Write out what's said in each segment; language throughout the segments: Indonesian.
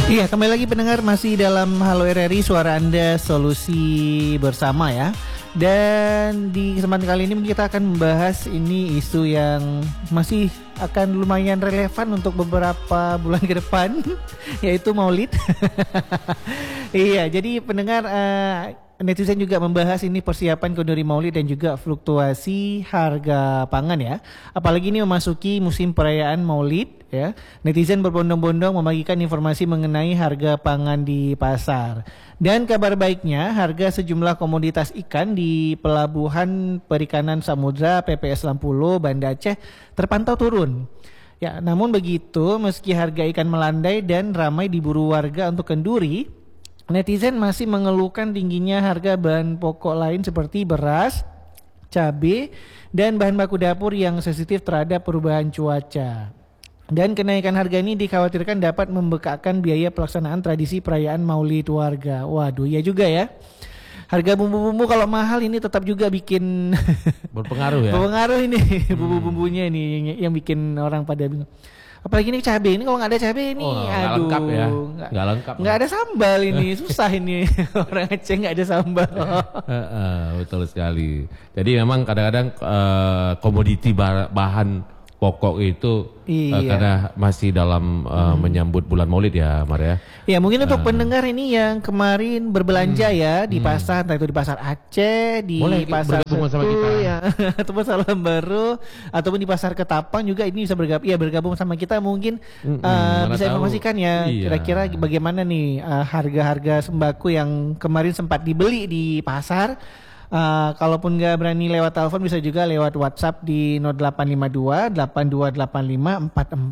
Iya, kembali lagi pendengar, masih dalam Halo RRI, suara Anda solusi bersama ya. Dan di kesempatan kali ini kita akan membahas ini isu yang masih akan lumayan relevan untuk beberapa bulan ke depan yaitu Maulid. Iya, jadi pendengar, netizen juga membahas ini persiapan kenduri Maulid dan juga fluktuasi harga pangan ya. Apalagi ini memasuki musim perayaan Maulid ya. Netizen berbondong-bondong membagikan informasi mengenai harga pangan di pasar. Dan kabar baiknya, harga sejumlah komoditas ikan di Pelabuhan Perikanan Samudra PPS Lampulo, Banda Aceh terpantau turun. Ya, namun begitu, meski harga ikan melandai dan ramai diburu warga untuk kenduri, netizen masih mengeluhkan tingginya harga bahan pokok lain seperti beras, cabai, dan bahan baku dapur yang sensitif terhadap perubahan cuaca. Dan kenaikan harga ini dikhawatirkan dapat membekakkan biaya pelaksanaan tradisi perayaan Maulid warga. Waduh, iya juga ya. Harga bumbu-bumbu kalau mahal ini tetap juga bikin berpengaruh ya. Berpengaruh ini bumbu-bumbunya ini yang bikin orang pada bingung. Apalagi ini cabai ini, kalau nggak ada cabai ini, nggak lengkap ya, nggak lengkap. Nggak ada sambal ini, susah ini orang Aceh nggak ada sambal. Betul sekali. Jadi memang kadang-kadang komoditi bahan pokok itu karena masih dalam menyambut bulan Maulid ya, Mar ya. Ya mungkin untuk pendengar ini yang kemarin berbelanja ya di pasar, entah itu di pasar Aceh, di boleh pasar sama kita ya, atau pasar Lambaru, ataupun di pasar Ketapang juga ini bisa bergabung sama kita mungkin bisa informasikan ya kira-kira bagaimana nih harga-harga sembako yang kemarin sempat dibeli di pasar. Kalaupun nggak berani lewat telepon bisa juga lewat WhatsApp di 0852 8285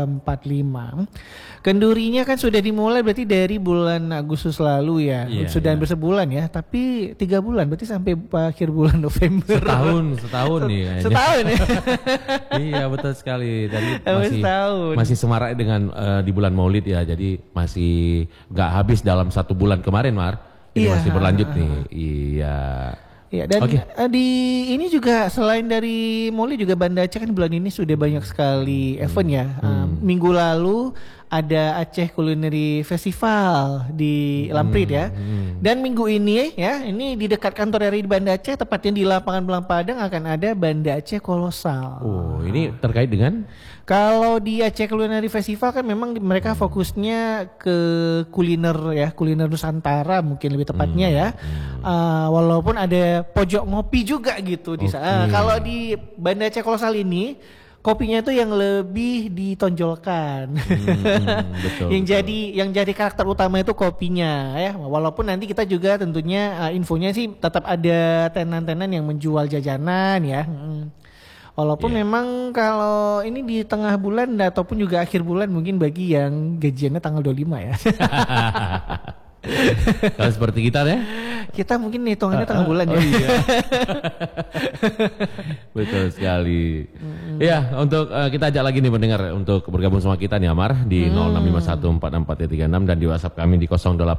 4445. Kendurinya kan sudah dimulai berarti dari bulan Agustus lalu ya, sudah bersebulan ya, tapi 3 bulan berarti sampai akhir bulan November. Setahun nih kayaknya. Setahun ya. Iya betul sekali. Jadi masih semarak dengan di bulan Maulid ya, jadi masih nggak habis dalam 1 bulan kemarin, Mar. Ini masih berlanjut nih. Iya, dan di ini juga selain dari Maulid juga Banda Aceh kan bulan ini sudah banyak sekali event ya. Minggu lalu ada Aceh Culinary Festival di Lamprit ya. Dan minggu ini ya, ini di dekat kantor RRI di Banda Aceh, tepatnya di lapangan Belang Padang akan ada Banda Aceh Kolosal. Oh, ini terkait dengan? Kalau di Aceh Culinary Festival kan memang mereka fokusnya ke kuliner ya, kuliner Nusantara mungkin lebih tepatnya ya. Walaupun ada pojok ngopi juga gitu di sana. Kalau di Banda Aceh Kolosal ini kopinya itu yang lebih ditonjolkan. Betul, yang jadi karakter utama itu kopinya ya. Walaupun nanti kita juga tentunya infonya sih tetap ada tenan-tenan yang menjual jajanan ya. Walaupun memang kalau ini di tengah bulan ataupun juga akhir bulan mungkin bagi yang gajiannya tanggal 25 ya. Kalau seperti kita ya. Kita mungkin hitungannya tengah bulan ya. Iya. Betul sekali. Ya, untuk kita ajak lagi nih pendengar untuk bergabung sama kita nih Amar di 06514436 dan di WhatsApp kami di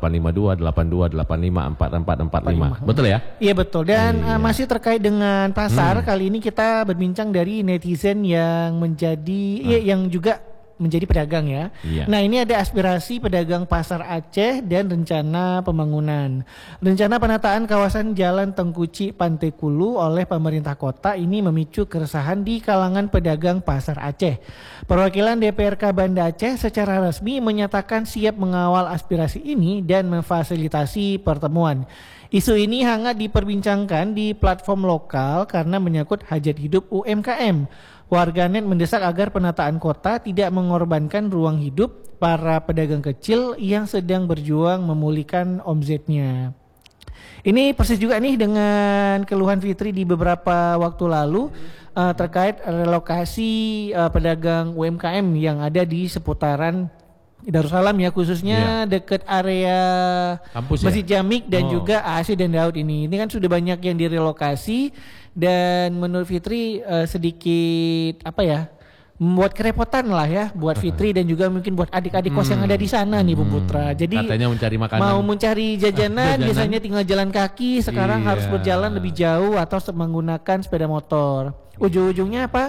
085282854445. Betul ya? Iya betul. Dan masih terkait dengan pasar, kali ini kita berbincang dari netizen yang yang juga menjadi pedagang ya. Nah ini ada aspirasi pedagang pasar Aceh dan rencana pembangunan. Rencana penataan kawasan Jalan Tengkuci Pantai Kulu oleh pemerintah kota ini memicu keresahan di kalangan pedagang pasar Aceh. Perwakilan DPRK Banda Aceh secara resmi menyatakan siap mengawal aspirasi ini dan memfasilitasi pertemuan. Isu ini hangat diperbincangkan di platform lokal karena menyangkut hajat hidup UMKM. Warganet mendesak agar penataan kota tidak mengorbankan ruang hidup para pedagang kecil yang sedang berjuang memulihkan omzetnya. Ini persis juga nih dengan keluhan Fitri di beberapa waktu lalu terkait relokasi pedagang UMKM yang ada di seputaran Darussalam ya, khususnya dekat area kampus Masjid Jamik dan juga AAC dan Daud ini. Ini kan sudah banyak yang direlokasi dan menurut Fitri sedikit membuat kerepotan lah ya buat Fitri dan juga mungkin buat adik-adik kos yang ada di sana nih Bu Putra. Jadi katanya mencari makanan, mau mencari jajanan biasanya tinggal jalan kaki, sekarang harus berjalan lebih jauh atau menggunakan sepeda motor. Ujung-ujungnya apa?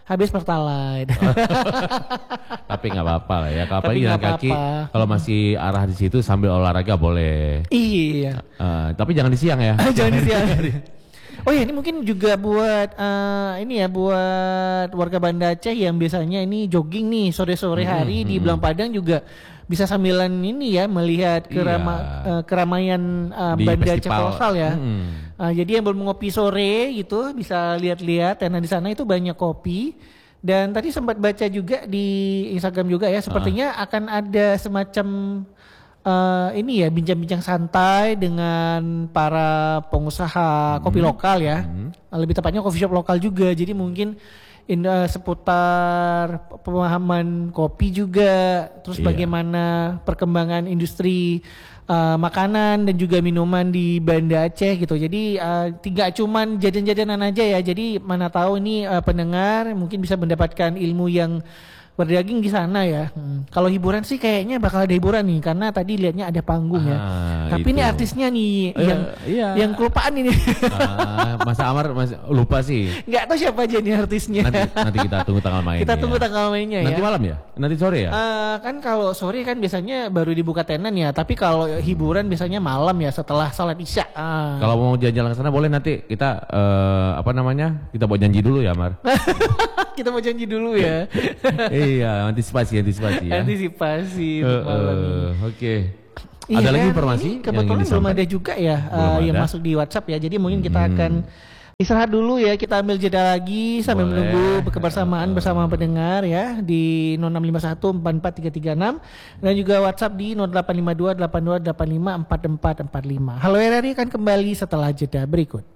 habis pertalite. Tapi nggak apa-apa lah ya. Apalagi jalan kaki kalau masih arah di situ sambil olahraga boleh. Iya. Tapi jangan di siang ya. Jangan di siang. Oh ya, ini mungkin juga buat ini ya, buat warga Banda Aceh yang biasanya ini jogging nih sore-sore hari di Belang Padang juga bisa sambilan ini ya melihat keramaian Banda Aceh kolosal ya. Jadi yang belum ngopi sore gitu bisa lihat-lihat, karena di sana itu banyak kopi. Dan tadi sempat baca juga di Instagram juga ya, sepertinya akan ada semacam ini ya, bincang-bincang santai dengan para pengusaha kopi lokal ya. Lebih tepatnya coffee shop lokal juga. Jadi mungkin seputar pemahaman kopi juga, terus bagaimana perkembangan industri makanan dan juga minuman di Banda Aceh gitu. Jadi tidak cuman jajan-jajanan aja ya. Jadi mana tahu ini pendengar mungkin bisa mendapatkan ilmu yang berdaging di sana ya. Kalau hiburan sih kayaknya bakal ada hiburan nih, karena tadi lihatnya ada panggung ya. Tapi ini artisnya nih yang kelupaan ini. Masa Amar lupa sih. Nggak tahu siapa aja nih artisnya. Nanti kita tunggu tanggal mainnya. Kita tunggu tanggal mainnya ya. Nanti malam ya? Nanti sore ya? Kan kalau sore kan biasanya baru dibuka tenan ya. Tapi kalau hiburan biasanya malam ya, setelah salat isya. Kalau mau jalan-jalan ke sana boleh, nanti kita kita buat janji dulu ya, Mar. Kita mau janji dulu ya. Iya, antisipasi ya. Antisipasi. Oke. Ada lagi informasi? Kebetulan belum ada juga ya yang masuk di WhatsApp ya. Jadi mungkin kita akan istirahat dulu ya. Kita ambil jeda lagi sambil menunggu kebersamaan bersama pendengar ya di 0651 44 336 dan juga WhatsApp di 0852 82 85 44 45. Halo RRI akan kembali setelah jeda berikut.